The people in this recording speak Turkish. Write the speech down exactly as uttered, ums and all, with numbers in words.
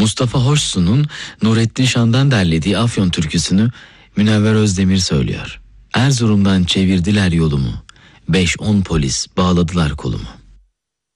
Mustafa Hoşsu'nun Nurettin Şan'dan derlediği Afyon türküsünü Münevver Özdemir söylüyor. Erzurum'dan çevirdiler yolumu, beş on polis bağladılar kolumu.